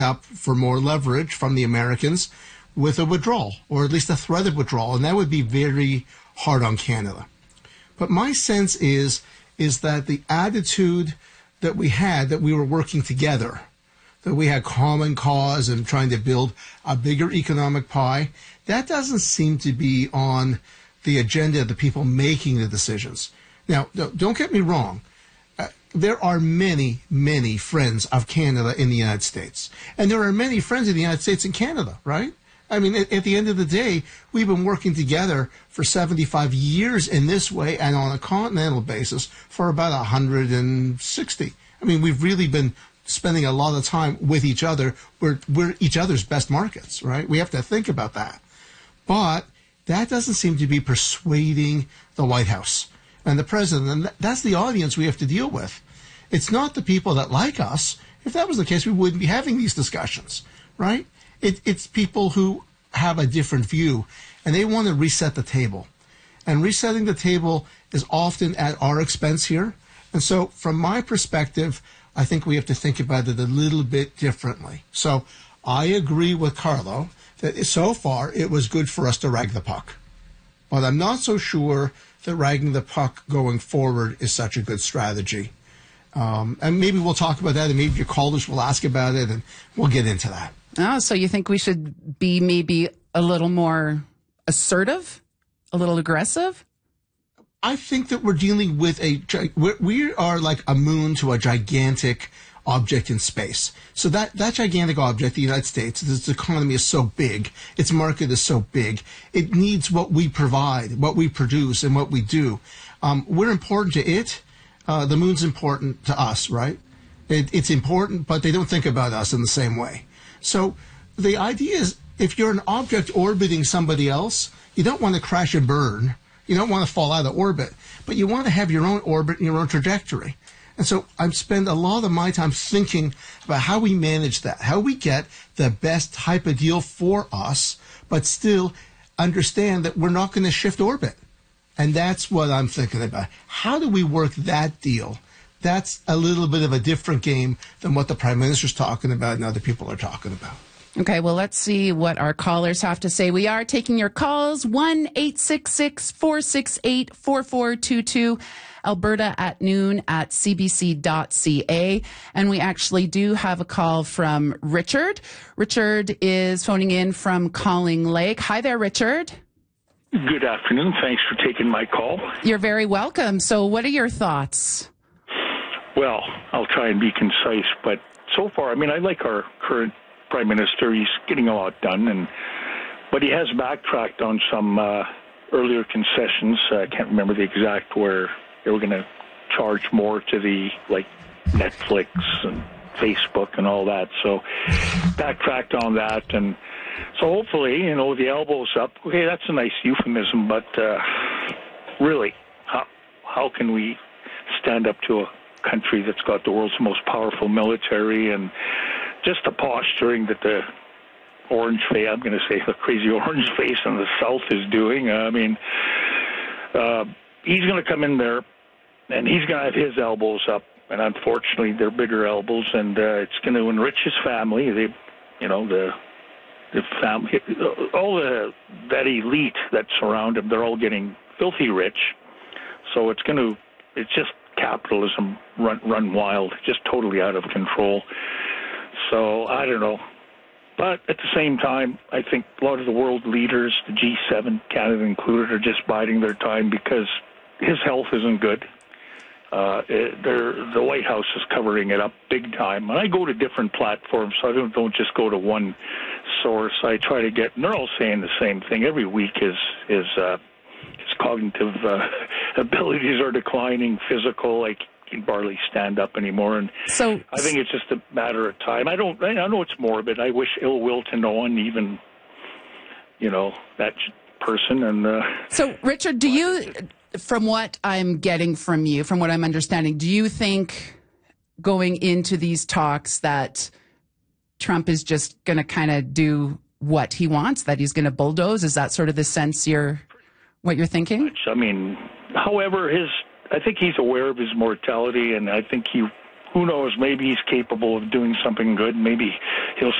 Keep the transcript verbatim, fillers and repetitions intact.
up for more leverage from the Americans with a withdrawal, or at least a threat of withdrawal, and that would be very hard on Canada. But my sense is is that the attitude that we had, that we were working together, that we had common cause and trying to build a bigger economic pie, that doesn't seem to be on the agenda of the people making the decisions. Now, don't get me wrong. Uh, there are many, many friends of Canada in the United States. And there are many friends of the United States in Canada, right? I mean, at, at the end of the day, we've been working together for seventy-five years in this way and on a continental basis for about one hundred sixty. I mean, we've really been spending a lot of time with each other. We're, we're each other's best markets, right? We have to think about that. But that doesn't seem to be persuading the White House and the president. And that's the audience we have to deal with. It's not the people that like us. If that was the case, we wouldn't be having these discussions, right? It, it's people who have a different view, and they want to reset the table. And resetting the table is often at our expense here. And so from my perspective, I think we have to think about it a little bit differently. So I agree with Carlo that so far it was good for us to rag the puck. But I'm not so sure that ragging the puck going forward is such a good strategy. Um, and maybe we'll talk about that, and maybe your callers will ask about it, and we'll get into that. Oh, so you think we should be maybe a little more assertive, a little aggressive? I think that we're dealing with a, we are like a moon to a gigantic object in space. So that, that gigantic object, the United States, its economy is so big, its market is so big, it needs what we provide, what we produce, and what we do. Um, we're important to it. Uh, the moon's important to us, right? It, it's important, but they don't think about us in the same way. So the idea is, if you're an object orbiting somebody else, you don't want to crash and burn. You don't want to fall out of orbit, but you want to have your own orbit and your own trajectory. And so I spend a lot of my time thinking about how we manage that, how we get the best type of deal for us, but still understand that we're not going to shift orbit. And that's what I'm thinking about. How do we work that deal? That's a little bit of a different game than what the Prime Minister's talking about and other people are talking about. Okay, well, let's see what our callers have to say. We are taking your calls, one eight six six, four six eight, four four two two, Alberta at noon at c b c dot c a. And we actually do have a call from Richard. Richard is phoning in from Calling Lake. Hi there, Richard. Good afternoon. Thanks for taking my call. You're very welcome. So what are your thoughts? Well, I'll try and be concise, but so far, I mean, I like our current Prime Minister. He's getting a lot done, and but he has backtracked on some uh, earlier concessions. Uh, I can't remember the exact where they were going to charge more to the, like, Netflix and Facebook and all that. So backtracked on that, and so hopefully, you know, the elbow's up. Okay, that's a nice euphemism, but uh, really, how how can we stand up to a country that's got the world's most powerful military, and just the posturing that the orange face, I'm going to say the crazy orange face in the South is doing. Uh, I mean, uh, he's going to come in there, and he's going to have his elbows up, and unfortunately, they're bigger elbows, and uh, it's going to enrich his family. They, you know, the the family, all the that elite that surround him, they're all getting filthy rich. So it's going to, it's just capitalism run run wild, just totally out of control. So I don't know. But at the same time, I think a lot of the world leaders, the G seven, Canada included, are just biding their time because his health isn't good. Uh, it, the White House is covering it up big time. And I go to different platforms, so I don't, don't just go to one source. I try to get, and they're all saying the same thing. Every week his, his, uh, his cognitive uh, abilities are declining, physical, like he can barely stand up anymore. And so I think it's just a matter of time. I don't, I know it's morbid. I wish ill will to no one, even, you know, that person. And uh, so, Richard, do you, from what I'm getting from you, from what I'm understanding, do you think going into these talks that Trump is just going to kind of do what he wants, that he's going to bulldoze? Is that sort of the sense you're, what you're thinking? I mean, however, his, I think he's aware of his mortality, and I think he who knows? Maybe he's capable of doing something good. Maybe he'll